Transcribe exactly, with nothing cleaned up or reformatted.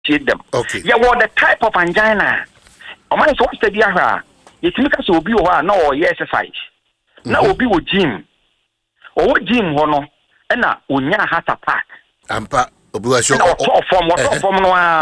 differentiate them. Okay. Yeah, what the type of angina? O man so study aha. Yetimi ka so obi o ha na o ye exercise. Na obi wo gym. O gym ho no na onya heart attack. Ampa obi wa show. Na o form o form no